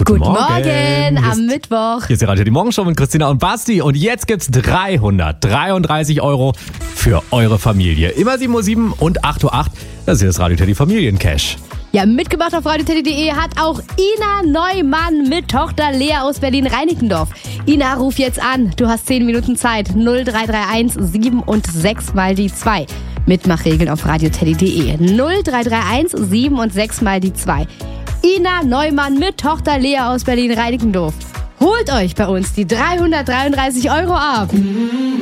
Guten Morgen am Mittwoch. Hier ist die Radio Die Morgenshow mit Christina und Basti. Und jetzt gibt's 333 € für eure Familie. Immer 7:07 Uhr und 8:08 Uhr. Das ist das Radio Teddy Familiencash. Ja, mitgemacht auf radioteddy.de hat auch Ina Neumann mit Tochter Lea aus Berlin-Reinickendorf. Ina, ruf jetzt an. Du hast 10 Minuten Zeit. 0331 7 und 6 mal die 2. Mitmachregeln auf radioteddy.de. 0331 7 und 6 mal die 2. Ina Neumann mit Tochter Lea aus Berlin-Reinickendorf. Holt euch bei uns die 333 € ab.